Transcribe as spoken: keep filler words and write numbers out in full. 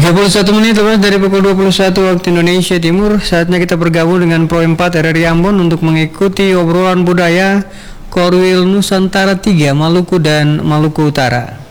tiga puluh satu menit lepas dari pukul dua puluh satu waktu Indonesia Timur, saatnya kita bergabung dengan Pro empat R R I Ambon untuk mengikuti obrolan budaya Korwil Nusantara tiga Maluku dan Maluku Utara.